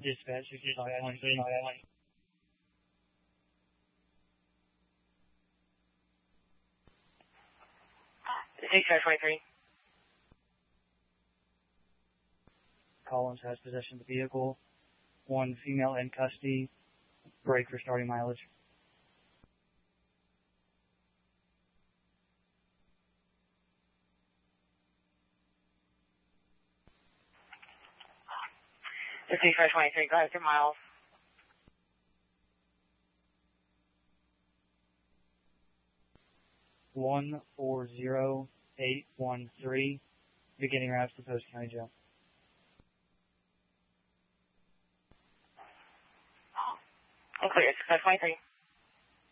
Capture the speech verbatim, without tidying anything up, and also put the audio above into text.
Dispatch, sixty Long Island, sixty Long Island. sixty-five twenty-three. Collins has possession of the vehicle. One female in custody. Break for starting mileage. sixty-five twenty-three, go ahead, two miles. One four zero eight one three. Beginning routes to Post County Jail. I'm clear, sixty-five twenty-three.